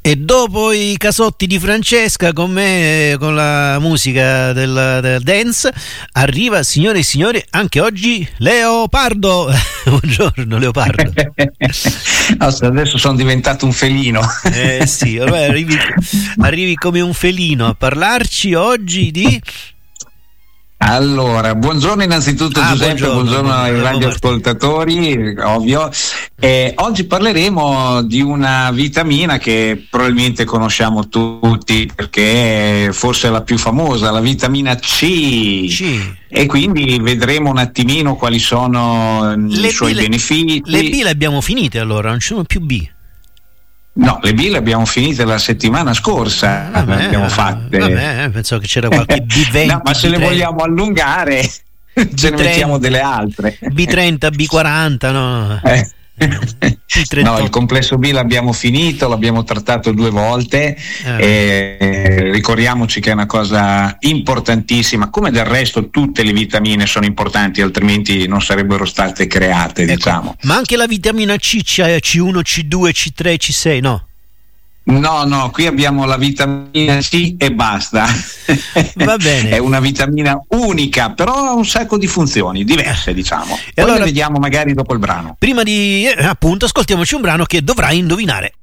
E dopo i casotti di Francesca, con me, con la musica del dance, arriva, signore e signori, anche oggi Leopardo. Buongiorno Leopardo. Adesso sono diventato un felino. Sì, ormai arrivi come un felino a parlarci oggi di... Allora, buongiorno innanzitutto Giuseppe, buongiorno ai radioascoltatori, ovvio. Oggi parleremo di una vitamina che probabilmente conosciamo tutti perché forse è la più famosa, la vitamina C. E quindi vedremo un attimino quali sono i suoi benefici. Le B le abbiamo finite allora, non ci sono più B. No, le B le abbiamo finite la settimana scorsa, le abbiamo fatte. Pensavo che c'era qualche B20. No, ma se le vogliamo allungare ce ne mettiamo delle altre. B30, B40, no. No, il complesso B l'abbiamo finito, l'abbiamo trattato 2 volte. Ricordiamoci che è una cosa importantissima, come del resto tutte le vitamine sono importanti, altrimenti non sarebbero state create, diciamo. Ma anche la vitamina C, c'è C1, C2, C3, C6, no? No, qui abbiamo la vitamina C e basta. Va bene. È una vitamina unica, però ha un sacco di funzioni diverse, diciamo. Poi allora, le vediamo magari dopo il brano. Prima di appunto ascoltiamoci un brano che dovrai indovinare.